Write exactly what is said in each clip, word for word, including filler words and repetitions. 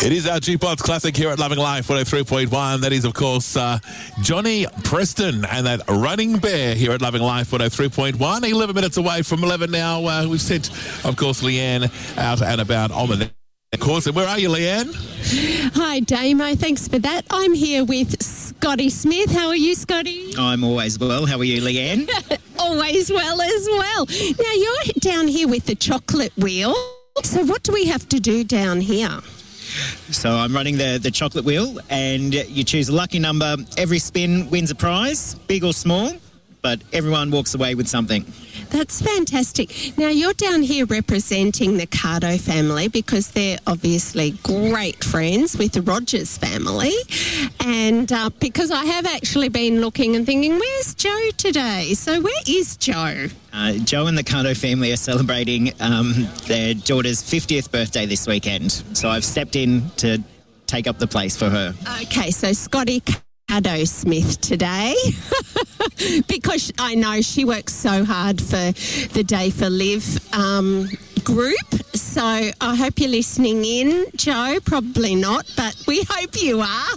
It is our Jukebox Classic here at Loving Life one oh three point one. That is, of course, uh, Johnny Preston and that Running Bear here at Loving Life one oh three point one. eleven minutes away from eleven now. Uh, we've sent, of course, Leanne out and about on the course. And where are you, Leanne? Hi, Damo. Thanks for that. I'm here with Scotty Smith. How are you, Scotty? I'm always well. How are you, Leanne? Always well as well. Now, you're down here with the chocolate wheel. So what do we have to do down here? So I'm running the, the chocolate wheel, and you choose a lucky number. Every spin wins a prize, big or small, but everyone walks away with something. That's fantastic. Now, you're down here representing the Cardo family because they're obviously great friends with the Rogers family. And uh, because I have actually been looking and thinking, where's Joe today? So where is Joe? Uh, Joe and the Cardo family are celebrating um, their daughter's fiftieth birthday this weekend. So I've stepped in to take up the place for her. Okay, so Scotty Cardo Smith today because I know she works so hard for the Day for Live um, group. So I hope you're listening in, Joe. Probably not, but we hope you are.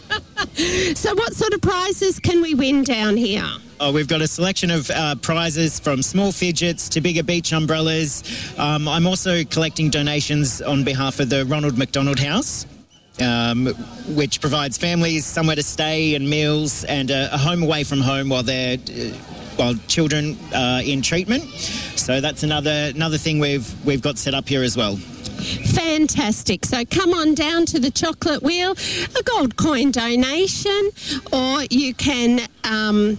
So what sort of prizes can we win down here? Oh, we've got a selection of uh, prizes from small fidgets to bigger beach umbrellas. Um, I'm also collecting donations on behalf of the Ronald McDonald House, Um, which provides families somewhere to stay and meals and a, a home away from home while they're uh, while children are in treatment. So that's another another thing we've we've got set up here as well. Fantastic. So come on down to the chocolate wheel, a gold coin donation, or you can, um,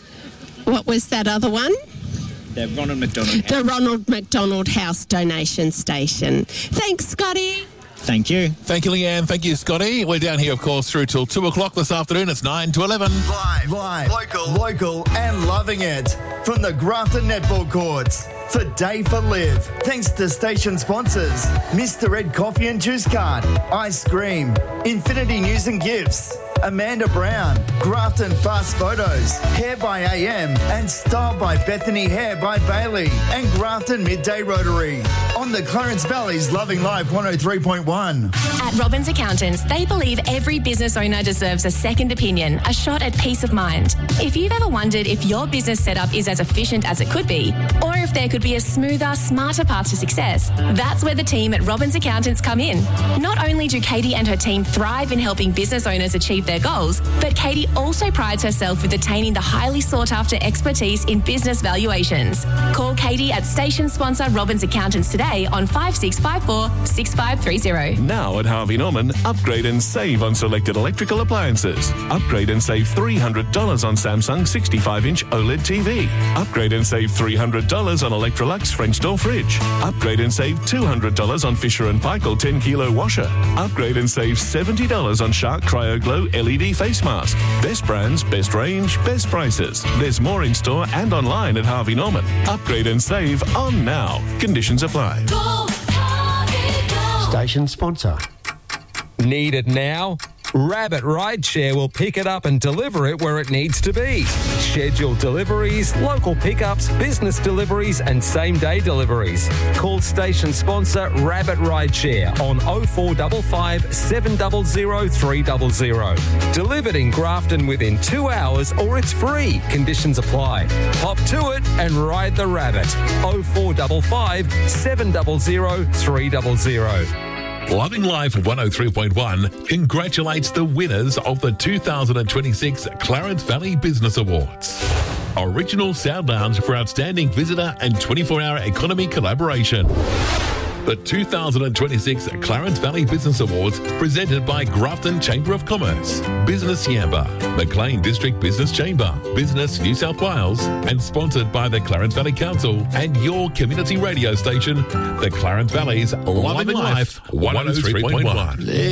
what was that other one? The Ronald McDonald House. The Ronald McDonald House donation station. Thanks, Scotty. Thank you. Thank you, Leanne. Thank you, Scotty. We're down here, of course, through till two o'clock this afternoon. It's nine to eleven. Live, live, local, local, and loving it from the Grafton Netball Courts for Day for Live. Thanks to station sponsors Mister Ed Coffee and Juice Cart, Ice Cream, Infinity News and Gifts, Amanda Brown, Grafton Fast Photos, Hair by A M, and Style by Bethany Hair by Bailey, and Grafton Midday Rotary. On the Clarence Valley's Loving Life one oh three point one. At Robbins Accountants, they believe every business owner deserves a second opinion, a shot at peace of mind. If you've ever wondered if your business setup is as efficient as it could be, or if there could be a smoother, smarter path to success, that's where the team at Robbins Accountants come in. Not only do Katie and her team thrive in helping business owners achieve their goals, but Katie also prides herself with attaining the highly sought-after expertise in business valuations. Call Katie at station sponsor Robbins Accountants today on five six five four, six five three zero. Now at Harvey Norman, upgrade and save on selected electrical appliances. Upgrade and save three hundred dollars on Samsung sixty-five inch OLED T V. Upgrade and save three hundred dollars on Electrolux French door fridge. Upgrade and save two hundred dollars on Fisher and Paykel ten kilo washer. Upgrade and save seventy dollars on Shark Cryo Glow L E D face mask. Best brands, best range, best prices. There's more in store and online at Harvey Norman. Upgrade and save on now. Conditions apply. Station sponsor. Need it now? Rabbit Rideshare will pick it up and deliver it where it needs to be. Scheduled deliveries, local pickups, business deliveries and same-day deliveries. Call station sponsor Rabbit Rideshare on oh four five five, seven zero zero, three zero zero. Delivered in Grafton within two hours or it's free. Conditions apply. Hop to it and ride the rabbit. oh four five five, seven zero zero, three zero zero. Loving Life one oh three point one congratulates the winners of the two thousand twenty-six Clarence Valley Business Awards. Original Sound Lounge for Outstanding Visitor and twenty-four hour Economy Collaboration. The two thousand twenty-six Clarence Valley Business Awards presented by Grafton Chamber of Commerce, Business Yamba, Maclean District Business Chamber, Business New South Wales, and sponsored by the Clarence Valley Council and your community radio station, the Clarence Valley's Loving Life one oh three point one.